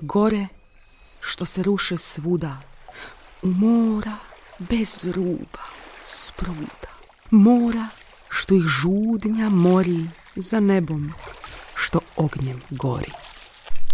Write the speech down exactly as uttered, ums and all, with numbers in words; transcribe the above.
gore što se ruše svuda, u mora bez ruba, spruda, mora što ih žudnja mori za nebom, što ognjem gori.